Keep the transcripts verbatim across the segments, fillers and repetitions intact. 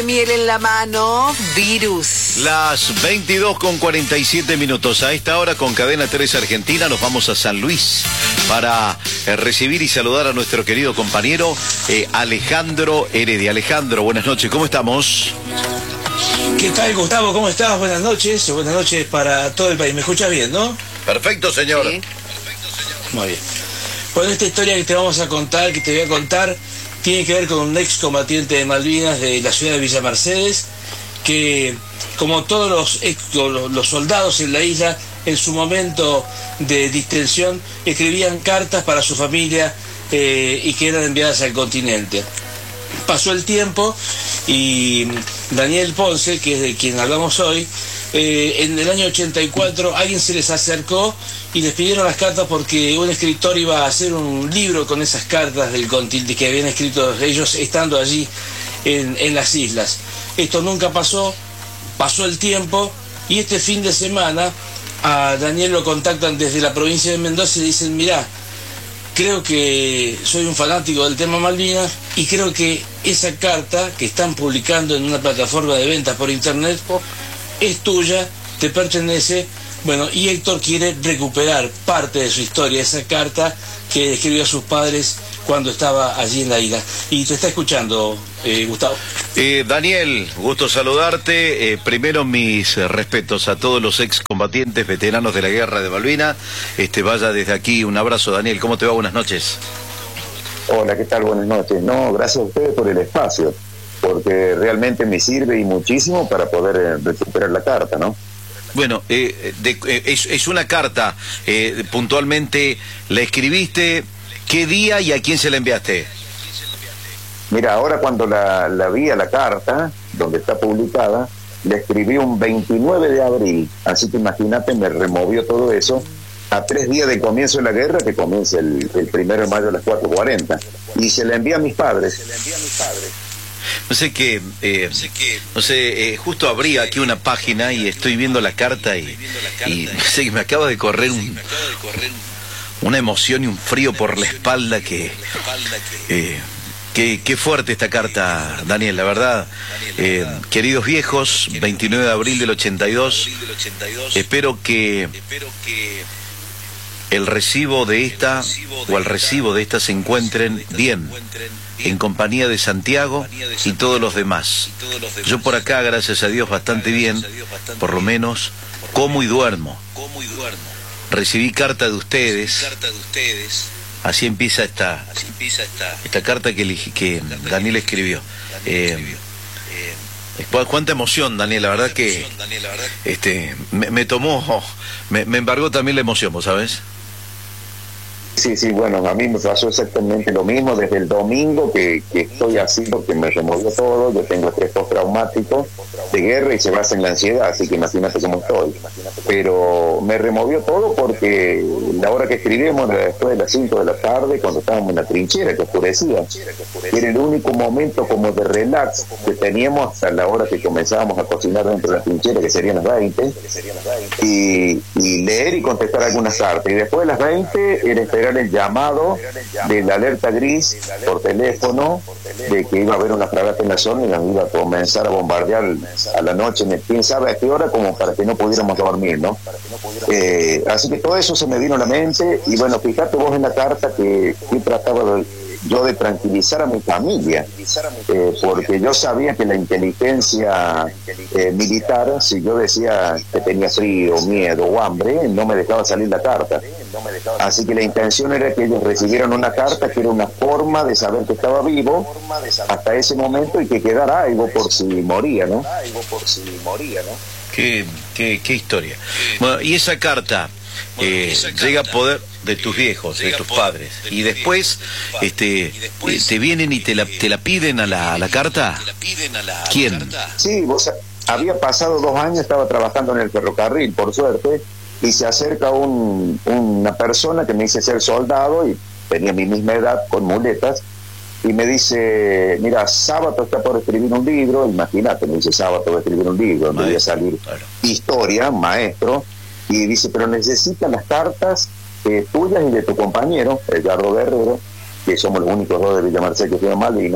Miel en la mano, virus. Las veintidós con cuarenta y siete minutos. A esta hora con Cadena tres Argentina nos vamos a San Luis para eh, recibir y saludar a nuestro querido compañero eh, Alejandro Heredia. Alejandro, buenas noches, ¿cómo estamos? ¿Qué tal, Gustavo? ¿Cómo estás? Buenas noches. Buenas noches para todo el país. ¿Me escuchas bien, no? Perfecto, señor. Sí. Muy bien. Bueno, esta historia que te vamos a contar, que te voy a contar, tiene que ver con un excombatiente de Malvinas de la ciudad de Villa Mercedes, que, como todos los, ex, los, los soldados en la isla, en su momento de distensión, escribían cartas para su familia eh, y que eran enviadas al continente. Pasó el tiempo y Daniel Ponce, que es de quien hablamos hoy, eh, en el año ochenta y cuatro alguien se les acercó y les pidieron las cartas porque un escritor iba a hacer un libro con esas cartas del continente que habían escrito ellos estando allí en, en las islas. Esto nunca pasó, pasó el tiempo y este fin de semana a Daniel lo contactan desde la provincia de Mendoza y dicen: mirá, creo que soy un fanático del tema Malvinas y creo que esa carta que están publicando en una plataforma de ventas por internet es tuya, te pertenece. Bueno, y Héctor quiere recuperar parte de su historia, esa carta que escribió a sus padres cuando estaba allí en la isla. Y te está escuchando, eh, Gustavo. Eh, Daniel, gusto saludarte. Eh, primero mis eh, respetos a todos los excombatientes, veteranos de la guerra de Malvinas. Este, vaya desde aquí un abrazo, Daniel. ¿Cómo te va? Buenas noches. Hola, ¿qué tal? Buenas noches. No, gracias a ustedes por el espacio, porque realmente me sirve y muchísimo para poder eh, recuperar la carta, ¿no? Bueno, eh, de, eh, es, es una carta, eh, puntualmente, ¿la escribiste? ¿Qué día y a quién se la enviaste? Mira, ahora cuando la, la vi a la carta, donde está publicada, la escribí un veintinueve de abril, así que imagínate, me removió todo eso, a tres días del comienzo de la guerra, que comienza el, el primero de mayo a las cuatro cuarenta, y se la envié a mis padres. Se la envié a mis padres. No sé qué, eh, no sé, eh, justo abrí aquí una página y estoy viendo la carta y, y no sé, me acaba de correr un, una emoción y un frío por la espalda que, eh, que, qué fuerte esta carta, Daniel, la verdad. Eh, queridos viejos, veintinueve de abril del ochenta y dos, espero que el recibo de esta o el recibo de esta se encuentren bien, en compañía de Santiago y todos los demás. Yo por acá, gracias a Dios, bastante bien, por lo menos como y duermo. Recibí carta de ustedes. Así empieza esta esta carta que, que Daniel escribió. Eh, cuánta emoción, Daniel, la verdad que este me, me tomó, me, me embargó también la emoción, ¿vos sabés? Sí, sí, bueno, a mí me pasó exactamente lo mismo desde el domingo que, que estoy así porque me removió todo. Yo tengo estrés postraumático de guerra y se basa en la ansiedad, así que imagínate cómo estoy. Pero me removió todo porque la hora que escribimos era después de las cinco de la tarde, cuando estábamos en la trinchera, que oscurecía. Era el único momento como de relax que teníamos hasta la hora que comenzábamos a cocinar dentro de la trinchera, que serían las veinte, y, y leer y contestar algunas cartas. Y después de las veinte era esperar el llamado de la alerta gris por teléfono de que iba a haber una fragata en la zona y nos iba a comenzar a bombardear a la noche, quién sabe a qué hora, como para que no pudiéramos dormir, ¿no? Eh, así que todo eso se me vino a la mente y bueno, fíjate vos en la carta que yo trataba de, yo de tranquilizar a mi familia, eh, porque yo sabía que la inteligencia eh, militar, si yo decía que tenía frío, miedo o hambre, no me dejaba salir la carta. Así que la intención era que ellos recibieran una carta que era una forma de saber que estaba vivo hasta ese momento y que quedara algo por si moría, ¿no? Qué, qué, qué historia. Bueno, y esa carta eh, llega a poder de tus viejos, de tus padres, y después este te vienen y te la, te la piden a la, a la carta. ¿Quién? Sí, vos, había pasado dos años, estaba trabajando en el ferrocarril, por suerte, y se acerca un, una persona que me dice ser soldado y tenía mi misma edad, con muletas, y me dice: mira, Sábato está por escribir un libro. Imagínate, me dice: Sábato va a escribir un libro, donde voy a salir historia, maestro, y dice: pero necesita las cartas eh, tuyas y de tu compañero, Edgardo Guerrero, que somos los únicos dos de Villa Mercedes que tienen Malvinas,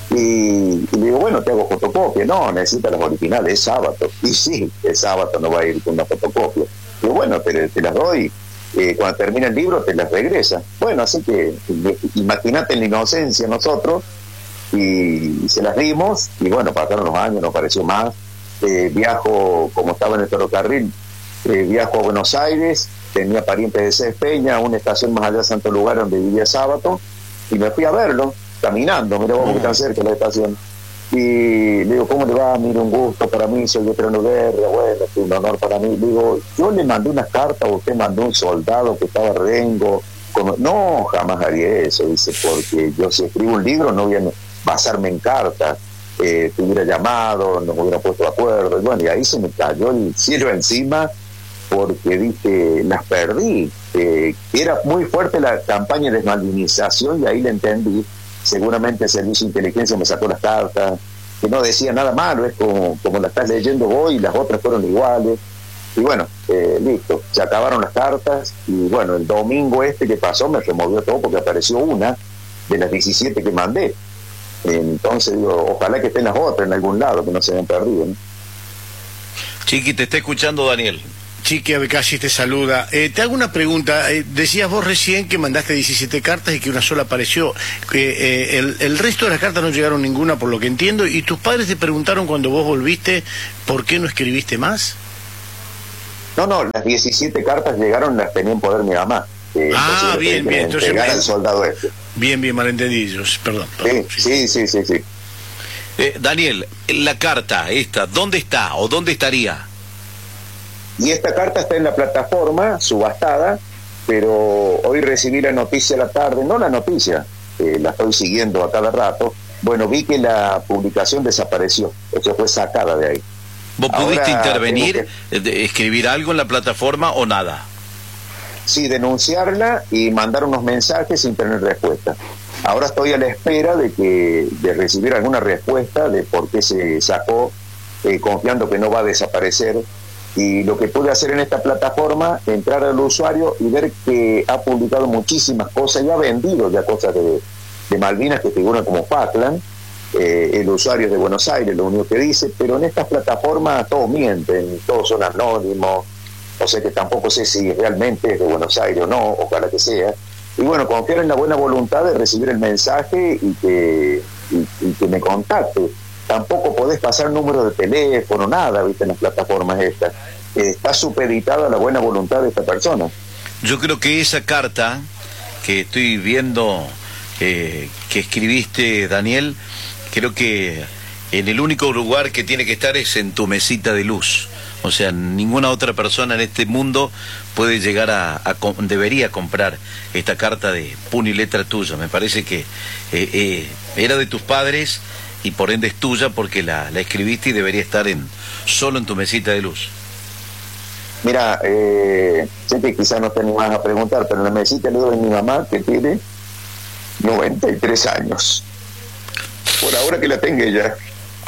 Y, y le digo, bueno, te hago fotocopia. No, necesitas las originales, es sábado. Y sí, es sábado, no va a ir con una fotocopia. Digo, bueno, te, te las doy. Eh, cuando termina el libro te las regresa. Bueno, así que imagínate en la inocencia nosotros, y, y se las dimos, y bueno, pasaron los años, nos pareció más. Eh, viajo, como estaba en el ferrocarril, eh, viajo a Buenos Aires, tenía parientes de Cés Peña, una estación más allá de Santo Lugar donde vivía sábado, y me fui a verlo, caminando, mira vos que tan cerca de la estación. Y le digo, ¿cómo le va? Mira, un gusto para mí, soy veterano de guerra, bueno, es un honor para mí. Le digo, yo le mandé unas cartas, usted mandó un soldado que estaba rengo. Como... No, jamás haría eso, dice, porque yo si escribo un libro no voy a basarme en cartas. Eh, te hubiera llamado, nos hubiera puesto de acuerdo. Y bueno, y ahí se me cayó el cielo encima, porque dije, las perdí. Eh, era muy fuerte la campaña de desmalvinización y ahí le entendí. Seguramente el servicio de inteligencia me sacó las cartas, que no decía nada malo, es como, como la estás leyendo vos, y las otras fueron iguales. Y bueno, eh, listo, se acabaron las cartas, y bueno, el domingo este que pasó me removió todo porque apareció una de las diecisiete que mandé. Entonces digo, ojalá que estén las otras en algún lado, que no se hayan perdido, ¿no? Chiqui, te está escuchando Daniel. Chiqui Abecalli te saluda. Eh, te hago una pregunta. Eh, decías vos recién que mandaste diecisiete cartas y que una sola apareció. Eh, eh, el, el resto de las cartas no llegaron ninguna, por lo que entiendo. ¿Y tus padres te preguntaron cuando vos volviste por qué no escribiste más? No, no, las diecisiete cartas llegaron, las tenía en poder mi mamá. Eh, ah, bien, bien. Entonces, me... al soldado este. Bien, bien, malentendillos. Perdón. perdón sí, sí, sí, sí. sí. Eh, Daniel, la carta esta, ¿dónde está o dónde estaría? Y esta carta está en la plataforma, subastada, pero hoy recibí la noticia a la tarde, no la noticia, eh, la estoy siguiendo a cada rato. Bueno, vi que la publicación desapareció, o sea, fue sacada de ahí. ¿Vos pudiste Ahora intervenir, que... escribir algo en la plataforma o nada? Sí, denunciarla y mandar unos mensajes sin tener respuesta. Ahora estoy a la espera de que de recibir alguna respuesta de por qué se sacó, eh, confiando que no va a desaparecer. Y lo que pude hacer en esta plataforma, entrar al usuario y ver que ha publicado muchísimas cosas y ha vendido ya cosas de, de Malvinas que figuran como Fatland. Eh, el usuario es de Buenos Aires, lo único que dice, pero en estas plataformas todos mienten, todos son anónimos, o sea que tampoco sé si realmente es de Buenos Aires o no, ojalá que sea. Y bueno, confiar en la buena voluntad de recibir el mensaje y que, y, y que me contacte. Tampoco podés pasar número de teléfono, nada, viste, en las plataformas estas. Eh, está supeditada a la buena voluntad de esta persona. Yo creo que esa carta que estoy viendo eh, que escribiste, Daniel, creo que en el único lugar que tiene que estar es en tu mesita de luz. O sea, ninguna otra persona en este mundo puede llegar a, a debería comprar esta carta de puño y letra tuya. Me parece que eh, eh, era de tus padres y por ende es tuya porque la, la escribiste y debería estar en solo en tu mesita de luz. Mira, eh, sé que quizás no te animás a preguntar, pero en la mesita de luz de mi mamá, que tiene noventa y tres años. Por ahora que la tenga ella.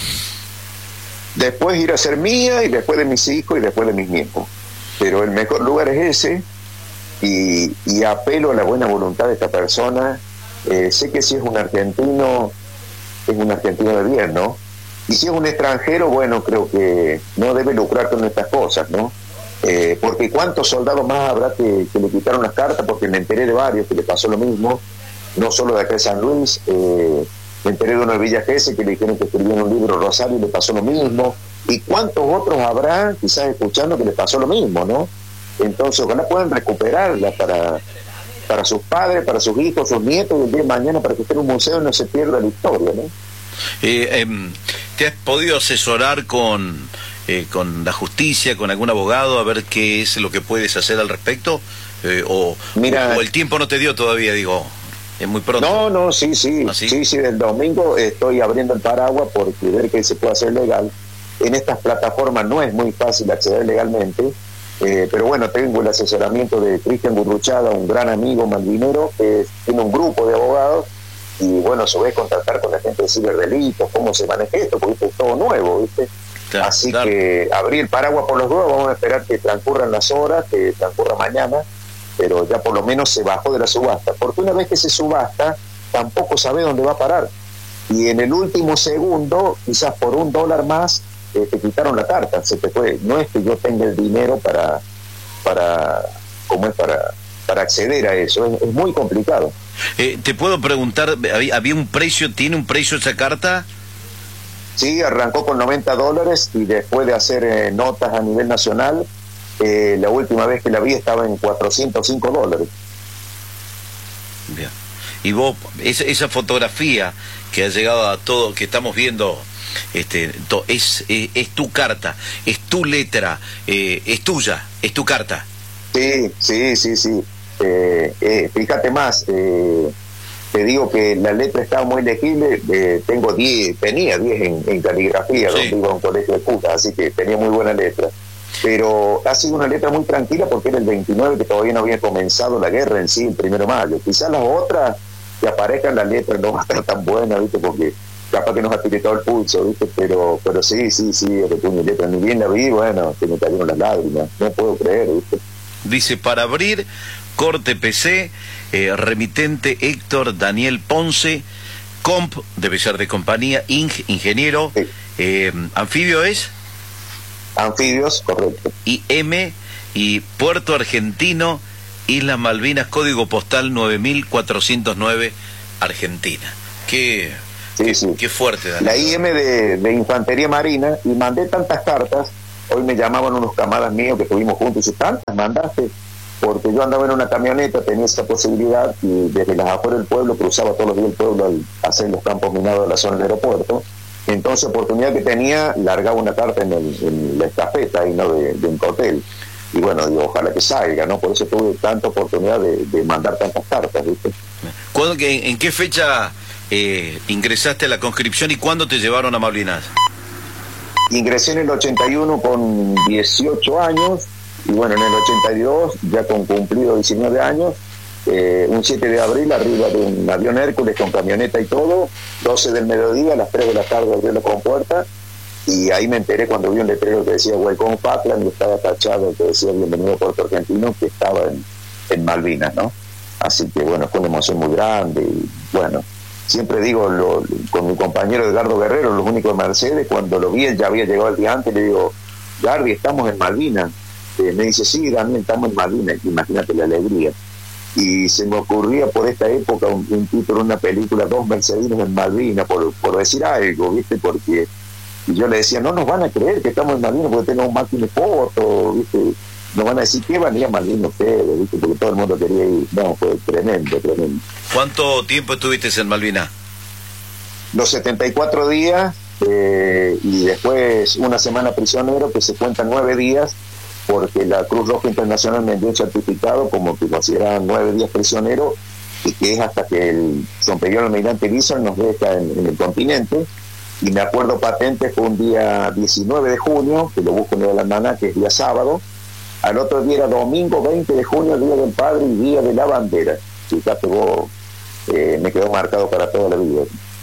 Después ir a ser mía y después de mis hijos y después de mis nietos. Pero el mejor lugar es ese y, y apelo a la buena voluntad de esta persona. Eh, sé que si es un argentino, es un argentino de bien, ¿no? Y si es un extranjero, bueno, creo que no debe lucrar con estas cosas, ¿no? Eh, porque cuántos soldados más habrá que, que le quitaron las cartas, porque me enteré de varios que le pasó lo mismo, no solo de acá de San Luis, eh, me enteré de uno de Villa Gesell que le dijeron que escribió en un libro Rosario y le pasó lo mismo, y cuántos otros habrá quizás escuchando que le pasó lo mismo, ¿no? Entonces ojalá puedan recuperarla para, para sus padres, para sus hijos, sus nietos, y el día de mañana para que esté en un museo y no se pierda la historia, ¿no? Eh, eh, ¿Te has podido asesorar con, eh, con la justicia, con algún abogado, a ver qué es lo que puedes hacer al respecto? Eh, o, Mira, o el tiempo no te dio todavía, digo, es muy pronto. No, no, sí, sí, ¿Ah, sí? sí, sí, del domingo estoy abriendo el paraguas porque ver que se puede hacer legal. En estas plataformas no es muy fácil acceder legalmente, eh, pero bueno, tengo el asesoramiento de Cristian Gurruchaga, un gran amigo malvinero, que tiene un grupo de abogados, y bueno, a su vez contactar con la gente de ciberdelitos, cómo se maneja esto, porque es todo nuevo, ¿viste? Claro, Así claro. que abrir el paraguas por los dos, vamos a esperar que transcurran las horas, que transcurra mañana, pero ya por lo menos se bajó de la subasta, porque una vez que se subasta, tampoco sabe dónde va a parar. y en el último segundo, quizás por un dólar más, eh, te quitaron la carta, se te fue. No es que yo tenga el dinero para, para, ¿cómo es? Para, para acceder a eso, es, es muy complicado. Eh, te puedo preguntar, ¿había, había un precio, tiene un precio esa carta? Sí, arrancó con noventa dólares y después de hacer eh, notas a nivel nacional, eh, la última vez que la vi estaba en cuatrocientos cinco dólares. Bien. Y vos, esa, esa fotografía que ha llegado a todo, que estamos viendo, este, to, es, es, es tu carta, es tu letra, eh, es tuya, es tu carta. Sí, sí, sí, sí. Eh, eh, fíjate más, eh, te digo que la letra estaba muy legible, eh, tengo diez, tenía diez en, en caligrafía, sí. Donde iba a un colegio de puta, así que tenía muy buena letra. Pero ha sido una letra muy tranquila porque era el veintinueve, que todavía no había comenzado la guerra en sí, el primero de mayo. Quizás las otras que aparezcan la letra no va a estar tan buena, ¿viste? Porque capaz que nos ha tiritado el pulso, ¿viste? Pero pero sí, sí, sí, es de mi letra. Ni bien la vi, bueno, se me cayeron las lágrimas. No puedo creer, ¿viste? Dice, para abrir, corte P C, eh, remitente Héctor Daniel Ponce, comp, debe ser de compañía, ing, ingeniero, sí. eh, anfibio es... Anfibios, correcto. Y M, y Puerto Argentino, Islas Malvinas, código postal nueve mil cuatrocientos nueve, Argentina. Qué, sí, qué, sí. qué fuerte, Daniel. La I M de, de Infantería Marina, y mandé tantas cartas, hoy me llamaban unos camaradas míos que estuvimos juntos, y dice, ¿tantas mandaste? Porque yo andaba en una camioneta, tenía esa posibilidad, y desde las afueras del pueblo, cruzaba todos los días el pueblo al hacer los campos minados de la zona del aeropuerto. Entonces, oportunidad que tenía, largaba una carta en, el, en la estafeta y no de, de un hotel. Y bueno, digo, ojalá que salga, ¿no? Por eso tuve tanta oportunidad de, de mandar tantas cartas, ¿viste? ¿Cuándo, en, ¿En qué fecha eh, ingresaste a la conscripción y cuándo te llevaron a Malvinas? Ingresé en el ochenta y uno con dieciocho años, y bueno, en el ochenta y dos, ya con cumplido diecinueve años, Eh, un siete de abril, arriba de un avión Hércules con camioneta y todo, doce del mediodía, a las tres de la tarde abrió la compuerta, y ahí me enteré cuando vi un letrero que decía Welcome Falkland, y estaba tachado que decía bienvenido a Puerto Argentino, que estaba en, en Malvinas, ¿no? Así que bueno, fue una emoción muy grande, y bueno, siempre digo, lo, con mi compañero Edgardo Guerrero, los únicos de Mercedes, cuando lo vi, él ya había llegado el día antes, le digo, Gardi, estamos en Malvinas. Eh, me dice, sí, también estamos en Malvinas, imagínate la alegría. Y se me ocurría por esta época un, un título, una película, Dos Mercedinos en Malvinas, por, por decir algo, ¿viste? Porque y yo le decía, no nos van a creer que estamos en Malvinas porque tenemos máquina de fotos, ¿viste? Nos van a decir, ¿qué van a ir a Malvinas ustedes? ¿Viste? Porque todo el mundo quería ir. No, fue tremendo, tremendo. ¿Cuánto tiempo estuviste en Malvinas? Los setenta y cuatro días, eh, y después una semana prisionero, que se cuentan nueve días, porque la Cruz Roja Internacional me dio un certificado como que consideraban nueve días prisionero, y que es hasta que el superior almirante Guizar nos deja en, en el continente. Y me acuerdo patente, fue un día diecinueve de junio, que lo busco en el almanaque, que es día sábado. Al otro día era domingo veinte de junio, Día del Padre y Día de la Bandera. Fíjate vos, eh, me quedó marcado para toda la vida.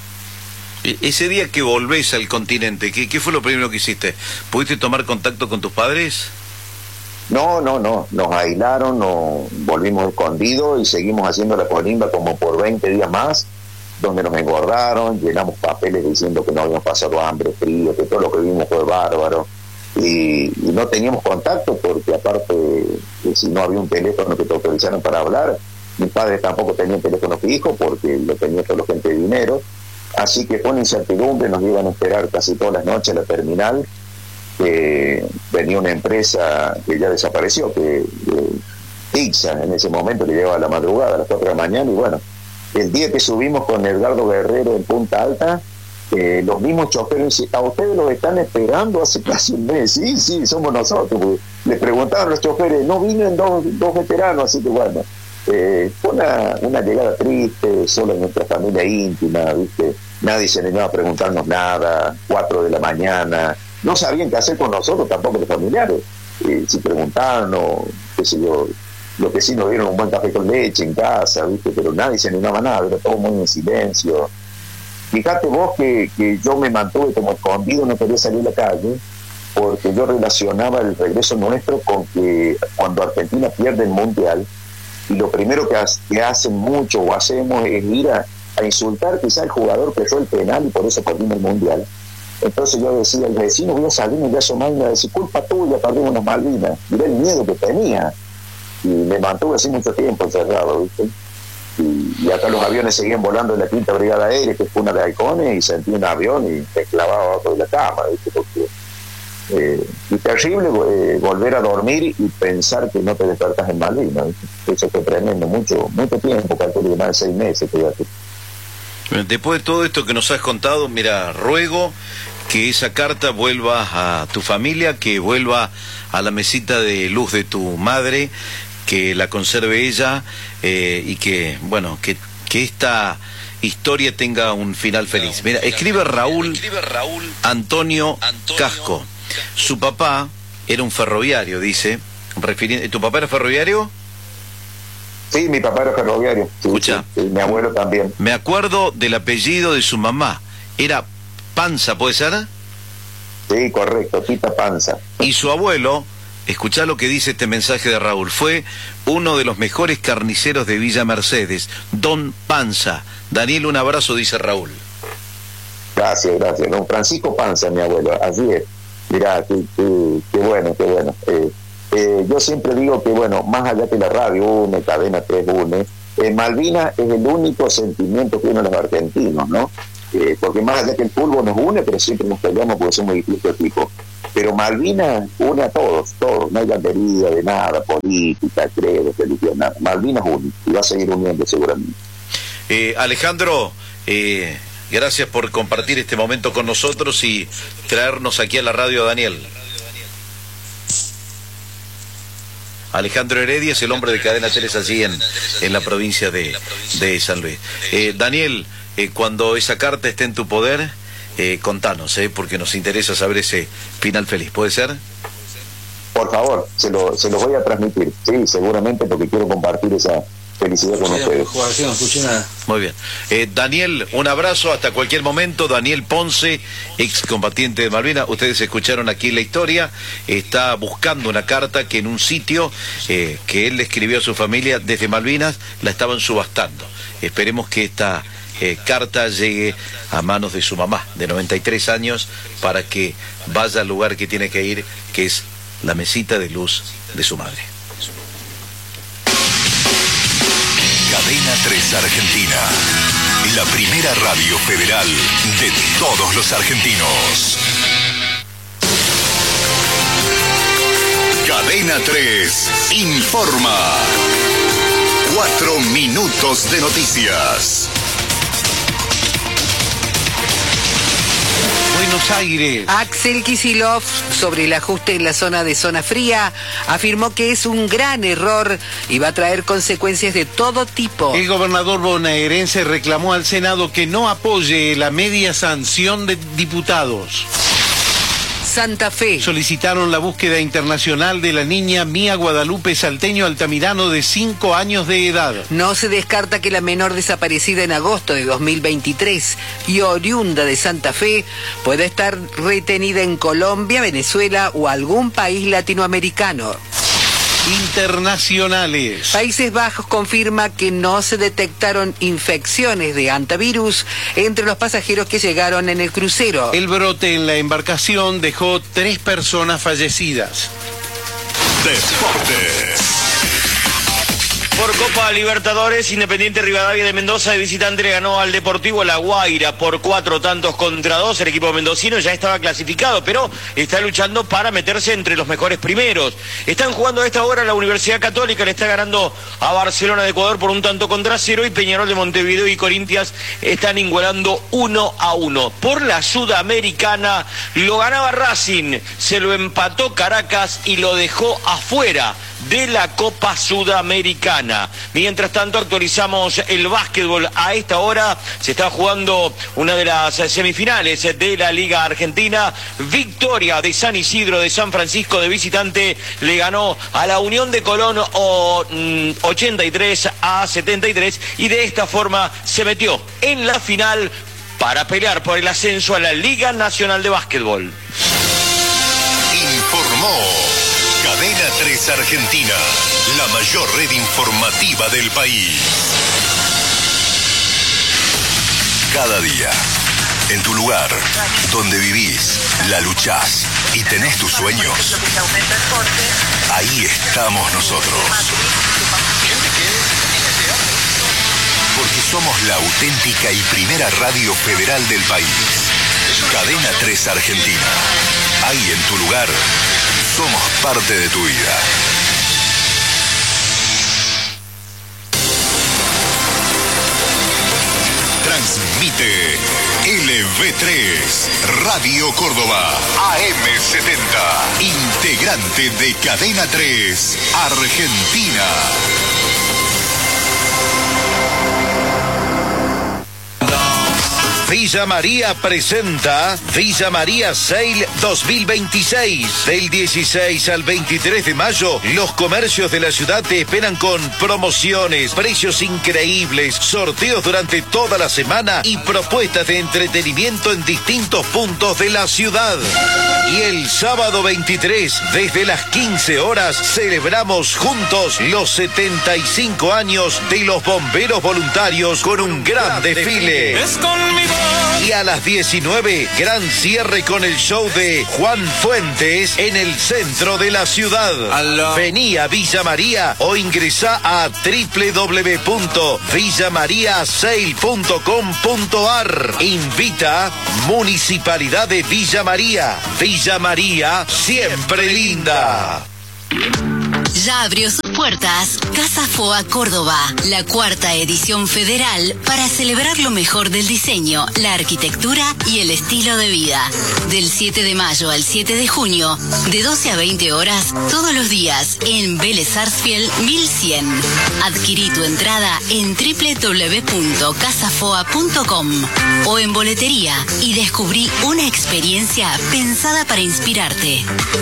Ese día que volvés al continente, ¿qué, qué fue lo primero que hiciste? ¿Pudiste tomar contacto con tus padres? No, no, no, nos aislaron, nos volvimos escondidos y seguimos haciendo la colimba como por veinte días más, donde nos engordaron, llenamos papeles diciendo que no habíamos pasado hambre, frío, que todo lo que vimos fue bárbaro, y, y no teníamos contacto porque aparte, eh, si no había un teléfono que te autorizaran para hablar, mis padres tampoco tenían teléfono fijo porque lo tenía toda la gente de dinero, así que fue una incertidumbre, nos iban a esperar casi todas las noches a la terminal, que venía una empresa que ya desapareció, que eh, Tixa en ese momento, que llegaba a la madrugada, a las cuatro de la mañana, y bueno, el día que subimos con Edgardo Guerrero en Punta Alta, eh, los mismos choferes dicen, a ustedes los están esperando hace casi un mes. Sí, sí, somos nosotros. Pues. Les preguntaban a los choferes, no vienen dos, dos veteranos, así que bueno, eh, fue una, una llegada triste, solo en nuestra familia íntima, ¿viste? Nadie se animaba a preguntarnos nada, cuatro de la mañana, no sabían qué hacer con nosotros, tampoco los familiares, eh, si preguntaban o qué sé yo. Lo que sí nos dieron un buen café con leche en casa, ¿viste? Pero nadie se animaba a nada, era todo muy en silencio. Fíjate vos que, que yo me mantuve como escondido, no quería salir a la calle, porque yo relacionaba el regreso nuestro con que cuando Argentina pierde el Mundial, y lo primero que, ha, que hacen mucho o hacemos es ir a, a insultar quizá al jugador que fue el penal y por eso perdimos el Mundial. Entonces yo decía, el vecino voy a salir y voy a asomar y me decía, culpa tuya, perdimos unas Malvinas. Miré el miedo que tenía y me mantuve así mucho tiempo encerrado, ¿viste? Y, y acá los aviones seguían volando en la quinta brigada aérea, que fue una de Halcones, y sentí un avión y me clavaba abajo de la cama, ¿viste? Porque, eh, y terrible eh, volver a dormir y pensar que no te despertas en Malvinas, ¿viste? Eso fue tremendo, mucho, mucho tiempo, calculo que más de seis meses. Fíjate. Después de todo esto que nos has contado, mira, ruego que esa carta vuelva a tu familia, que vuelva a la mesita de luz de tu madre, que la conserve ella eh, y que, bueno, que, que esta historia tenga un final feliz. Mira, escribe Raúl Antonio Casco. Su papá era un ferroviario, dice. ¿Tu papá era ferroviario? Sí, mi papá era ferroviario. Sí, Escucha, sí, sí, mi abuelo también. Me acuerdo del apellido de su mamá. Era Panza, ¿puede ser? Sí, correcto, Tita Panza. Y su abuelo, escuchá lo que dice este mensaje de Raúl, fue uno de los mejores carniceros de Villa Mercedes, Don Panza. Daniel, un abrazo, dice Raúl. Gracias, gracias. Don Francisco Panza, mi abuelo, así es. Mirá, qué, qué, qué bueno, qué bueno. Eh, eh, yo siempre digo que, bueno, más allá que la radio une, Cadena tres une, eh, Malvinas es el único sentimiento que une a los argentinos, ¿no? Eh, porque más allá que el fútbol nos une, pero siempre nos peleamos porque somos distintos equipos. Pero Malvinas une a todos, todos, no hay bandería de nada, política, credo, religión, nada. Malvinas une, y va a seguir uniendo seguramente. Eh, Alejandro, eh, gracias por compartir este momento con nosotros y traernos aquí a la radio a Daniel. Alejandro Heredia es el hombre de Cadena tres allí en, en la provincia de, de San Luis. Eh, Daniel, eh, cuando esa carta esté en tu poder, eh, contanos, eh, porque nos interesa saber ese final feliz. ¿Puede ser? Por favor, se lo, se lo voy a transmitir. Sí, seguramente, porque quiero compartir esa felicidad con ustedes. No escuché nada. Muy bien. Eh, Daniel, un abrazo hasta cualquier momento. Daniel Ponce, excombatiente de Malvinas. Ustedes escucharon aquí la historia. Está buscando una carta que en un sitio eh, que él le escribió a su familia desde Malvinas la estaban subastando. Esperemos que esta eh, carta llegue a manos de su mamá, de noventa y tres años, para que vaya al lugar que tiene que ir, que es la mesita de luz de su madre. Cadena tres Argentina, la primera radio federal de todos los argentinos. Cadena tres informa. Cuatro minutos de noticias. Buenos Aires. Axel Kicillof, sobre el ajuste en la zona de zona fría, afirmó que es un gran error y va a traer consecuencias de todo tipo. El gobernador bonaerense reclamó al Senado que no apoye la media sanción de diputados. Santa Fe. Solicitaron la búsqueda internacional de la niña Mía Guadalupe Salteño Altamirano, de cinco años de edad. No se descarta que la menor desaparecida en agosto de dos mil veintitrés y oriunda de Santa Fe pueda estar retenida en Colombia, Venezuela o algún país latinoamericano. Internacionales. Países Bajos confirma que no se detectaron infecciones de hantavirus entre los pasajeros que llegaron en el crucero. El brote en la embarcación dejó tres personas fallecidas. Deportes. Por Copa Libertadores, Independiente Rivadavia de Mendoza de visitante le ganó al Deportivo La Guaira por cuatro tantos contra dos. El equipo mendocino ya estaba clasificado, pero está luchando para meterse entre los mejores primeros. Están jugando a esta hora la Universidad Católica, le está ganando a Barcelona de Ecuador por un tanto contra cero, y Peñarol de Montevideo y Corinthians están igualando uno a uno. Por la Sudamericana lo ganaba Racing, se lo empató Caracas y lo dejó afuera de la Copa Sudamericana. Mientras tanto, actualizamos el básquetbol. A esta hora se está jugando una de las semifinales de la Liga Argentina. Victoria de San Isidro de San Francisco de visitante le ganó a la Unión de Colón ochenta y tres a setenta y tres, y de esta forma se metió en la final para pelear por el ascenso a la Liga Nacional de Básquetbol. Informó Cadena tres Argentina, la mayor red informativa del país. cada día. En tu lugar, donde vivís, la luchás y tenés tus sueños, ahí estamos nosotros. Porque somos la auténtica y primera radio federal del país. Cadena tres Argentina. Ahí en tu lugar, somos parte de tu vida. Transmite L V tres, Radio Córdoba, A M setenta, integrante de Cadena tres, Argentina. Villa María presenta Villa María Sale dos mil veintiséis. Del dieciséis al veintitrés de mayo, los comercios de la ciudad te esperan con promociones, precios increíbles, sorteos durante toda la semana y propuestas de entretenimiento en distintos puntos de la ciudad. Y el sábado veintitrés, desde las quince horas, celebramos juntos los setenta y cinco años de los bomberos voluntarios con un gran desfile. Es con mi voz. Y a las diecinueve, gran cierre con el show de Juan Fuentes en el centro de la ciudad. Aló. Vení a Villa María o ingresá a doble u doble u doble u punto villa maría sale punto com punto a r. Invita Municipalidad de Villa María. Villa María, siempre linda. Ya abrió sus puertas Casa Foa Córdoba, la cuarta edición federal para celebrar lo mejor del diseño, la arquitectura y el estilo de vida. Del siete de mayo al siete de junio, de doce a veinte horas, todos los días, en Vélez Sarsfield mil cien. Adquirí tu entrada en doble u doble u doble u punto casa foa punto com o en boletería y descubrí una experiencia pensada para inspirarte.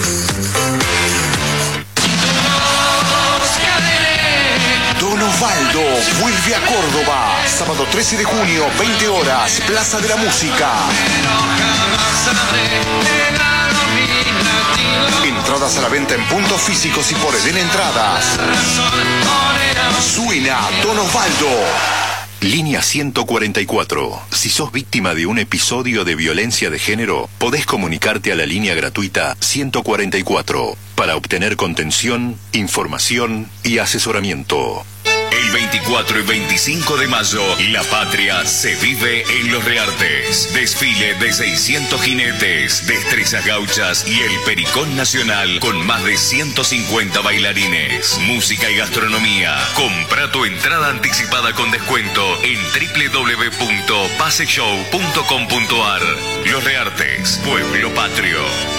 Don Osvaldo vuelve a Córdoba. Sábado trece de junio, veinte horas, Plaza de la Música. Entradas a la venta en puntos físicos y por Eden Entradas. Suena Don Osvaldo. Línea ciento cuarenta y cuatro. Si sos víctima de un episodio de violencia de género, podés comunicarte a la línea gratuita ciento cuarenta y cuatro para obtener contención, información y asesoramiento. El veinticuatro y veinticinco de mayo, la patria se vive en Los Reartes. Desfile de seiscientos jinetes, destrezas gauchas y el Pericón Nacional con más de ciento cincuenta bailarines. Música y gastronomía. Compra tu entrada anticipada con descuento en doble u doble u doble u punto pase show punto com punto a r. Los Reartes, pueblo patrio.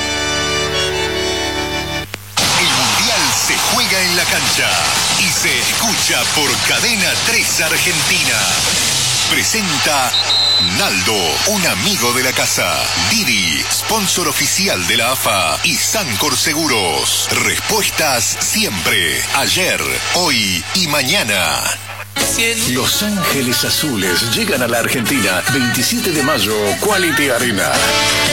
Se juega en la cancha y se escucha por Cadena tres Argentina. Presenta Naldo, un amigo de la casa. Didi, sponsor oficial de la A F A y Sancor Seguros. Respuestas siempre, ayer, hoy y mañana. Los Ángeles Azules llegan a la Argentina. veintisiete de mayo, Quality Arena.